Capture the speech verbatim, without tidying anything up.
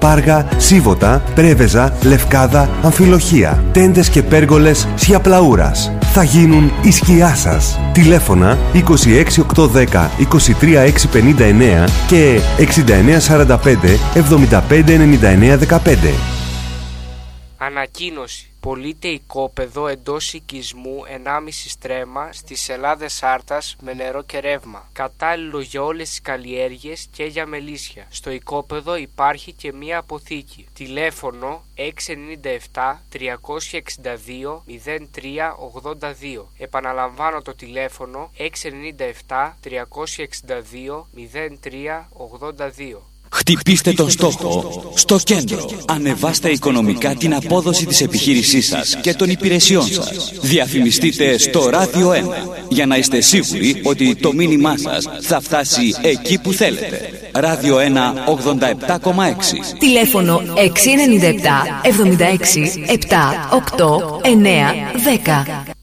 Πάργα, Σίβωτα, Πρέβεζα, Λευκάδα, Αμφιλοχεία. Τέντες και πέργολες Σιαπλαούρας. Θα γίνουν η σκιά σας. Τηλέφωνα είκοσι έξι οκτακόσια δέκα είκοσι τρία εξακόσια πενήντα εννέα και εξήντα εννέα σαράντα πέντε εβδομήντα πέντε ενενήντα εννέα δεκαπέντε. Ανακοίνωση. Πωλείται οικόπεδο εντός οικισμού ενάμιση στρέμμα στις Ελλάδες Άρτας με νερό και ρεύμα. Κατάλληλο για όλες τις καλλιέργειες και για μελίσια. Στο οικόπεδο υπάρχει και μία αποθήκη. Τηλέφωνο έξι εννιά επτά τριακόσια εξήντα δύο μηδέν τρία ογδόντα δύο. Επαναλαμβάνω το τηλέφωνο έξι εννιά επτά τριακόσια εξήντα δύο μηδέν τρία ογδόντα δύο. Χτυπήστε τον στόχο στο κέντρο. Ανεβάστε οικονομικά την απόδοση της επιχείρησής σας και των υπηρεσιών σας. Διαφημιστείτε στο Ράδιο ένα για να είστε σίγουροι ότι το μήνυμά σας θα φτάσει εκεί που θέλετε. Ράδιο ένα ογδόντα επτά κόμμα έξι. Τηλέφωνο έξι εννιά επτά εβδομήντα έξι επτά οκτώ εννέα δέκα.